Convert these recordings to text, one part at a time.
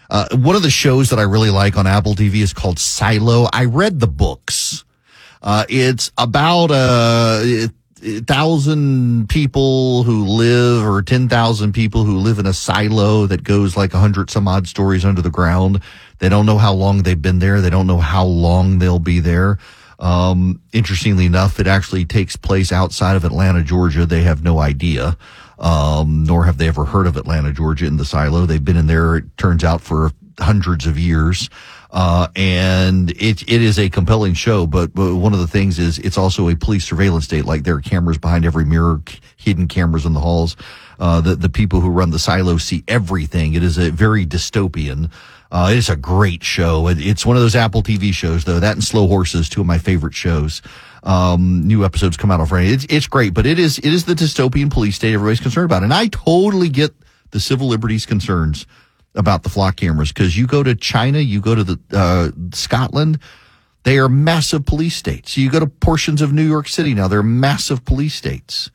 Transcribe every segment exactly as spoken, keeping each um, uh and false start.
Uh, one of the shows that I really like on Apple T V is called Silo. I read the books. Uh, it's about a, a thousand people who live, or ten thousand people who live in a silo that goes like a hundred some odd stories under the ground. They don't know how long they've been there. They don't know how long they'll be there. Um, interestingly enough, it actually takes place outside of Atlanta, Georgia. They have no idea. Um, nor have they ever heard of Atlanta, Georgia in the silo. They've been in there, it turns out, for hundreds of years. Uh, and it, it is a compelling show, but, but one of the things is it's also a police surveillance state. Like, there are cameras behind every mirror, hidden cameras in the halls. Uh, the, the people who run the silo see everything. It is a very dystopian. Uh, it's a great show. It, it's one of those Apple T V shows, though. That and Slow Horses, two of my favorite shows. Um, new episodes come out on Friday. It's, it's great, but it is, it is the dystopian police state everybody's concerned about. And I totally get the civil liberties concerns about the flock cameras, because you go to China, you go to the, uh, Scotland, they are massive police states. You go to portions of New York City now, they're massive police states.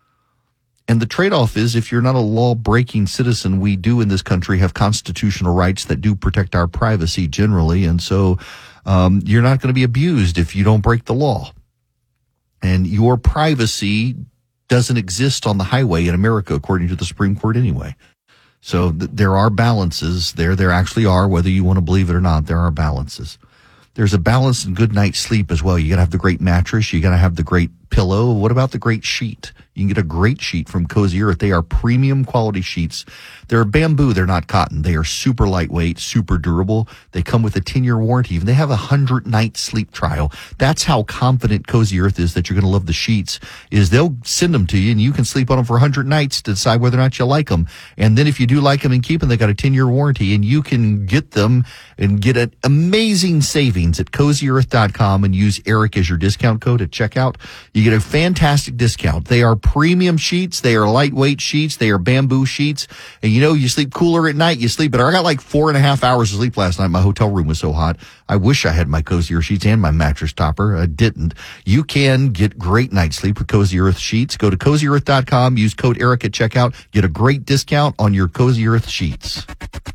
And the trade-off is, if you're not a law-breaking citizen, we do in this country have constitutional rights that do protect our privacy generally. And so, um, you're not going to be abused if you don't break the law. And your privacy doesn't exist on the highway in America, according to the Supreme Court anyway. So th- there are balances there. There actually are, whether you want to believe it or not, there are balances. There's a balance in good night's sleep as well. You got to have the great mattress. You got to have the great pillow. What about the great sheet? You can get a great sheet from Cozy Earth. They are premium quality sheets. They're bamboo. They're not cotton. They are super lightweight, super durable. They come with a ten-year warranty. Even they have a hundred-night sleep trial. That's how confident Cozy Earth is that you're going to love the sheets, is they'll send them to you, and you can sleep on them for one hundred nights to decide whether or not you like them. And then if you do like them and keep them, they got a ten-year warranty, and you can get them and get an amazing savings at cozy earth dot com and use Eric as your discount code at checkout. You get a fantastic discount. They are premium sheets. They are lightweight sheets. They are bamboo sheets. And you know, you sleep cooler at night. You sleep better. I got like four and a half hours of sleep last night. My hotel room was so hot. I wish I had my Cozy Earth sheets and my mattress topper. I didn't. You can get great night's sleep with Cozy Earth sheets. Go to cozy earth dot com. Use code Eric at checkout. Get a great discount on your Cozy Earth sheets.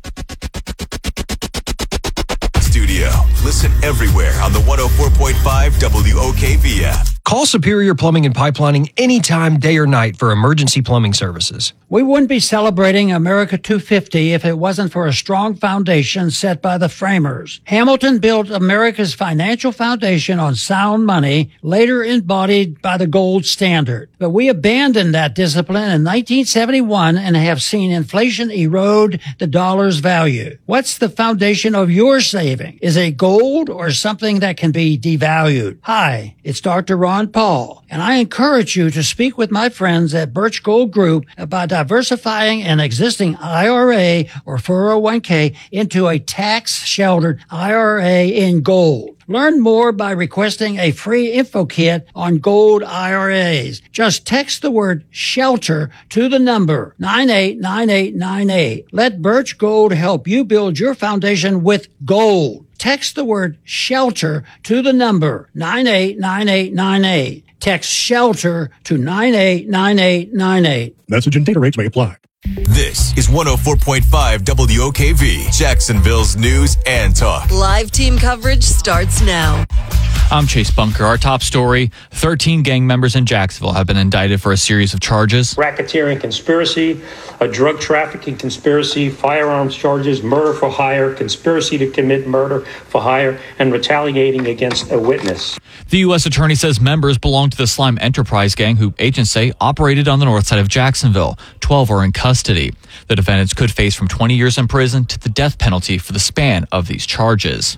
Studio. Listen everywhere on the one oh four point five W O K V app. Call Superior Plumbing and Pipelining anytime, day or night, for emergency plumbing services. We wouldn't be celebrating America two fifty if it wasn't for a strong foundation set by the framers. Hamilton built America's financial foundation on sound money, later embodied by the gold standard. But we abandoned that discipline in nineteen seventy-one and have seen inflation erode the dollar's value. What's the foundation of your saving? Is it gold or something that can be devalued? Hi, it's Doctor Ron Paul, and I encourage you to speak with my friends at Birch Gold Group about diversifying an existing I R A or four oh one k into a tax-sheltered I R A in gold. Learn more by requesting a free info kit on gold I R As. Just text the word SHELTER to the number nine eight nine eight nine eight. Let Birch Gold help you build your foundation with gold. Text the word SHELTER to the number nine eight nine eight nine eight. Text SHELTER to nine eight nine eight nine eight. Message and data rates may apply. This is one oh four point five W O K V, Jacksonville's news and talk. Live team coverage starts now. I'm Chase Bunker. Our top story, thirteen gang members in Jacksonville have been indicted for a series of charges. Racketeering conspiracy, a drug trafficking conspiracy, firearms charges, murder for hire, conspiracy to commit murder for hire, and retaliating against a witness. The U S attorney says members belong to the Slime Enterprise gang, who agents say operated on the north side of Jacksonville. twelve are in custody. The defendants could face from twenty years in prison to the death penalty for the span of these charges.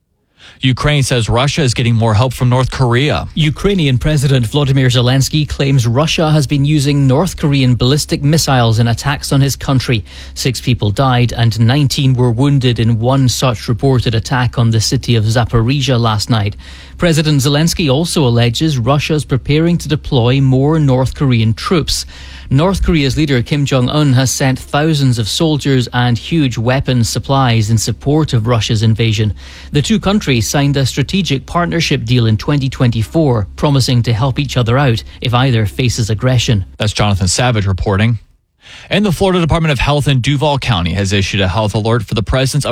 Ukraine says Russia is getting more help from North Korea. Ukrainian President Volodymyr Zelensky claims Russia has been using North Korean ballistic missiles in attacks on his country. Six people died and nineteen were wounded in one such reported attack on the city of Zaporizhia last night. President Zelensky also alleges Russia is preparing to deploy more North Korean troops. North Korea's leader Kim Jong-un has sent thousands of soldiers and huge weapons supplies in support of Russia's invasion. The two countries signed a strategic partnership deal in twenty twenty-four, promising to help each other out if either faces aggression. That's Jonathan Savage reporting. And the Florida Department of Health in Duval County has issued a health alert for the presence of